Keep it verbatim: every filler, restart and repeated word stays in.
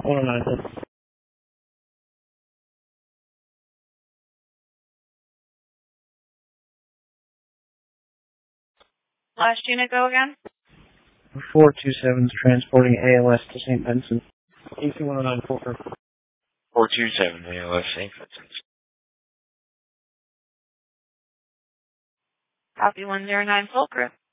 one oh nine. Last unit, go again. four two seven is transporting A L S to Saint Vincent. A C one oh nine, full crew. four two seven, A L S, Saint Vincent. Copy one zero nine, full crew.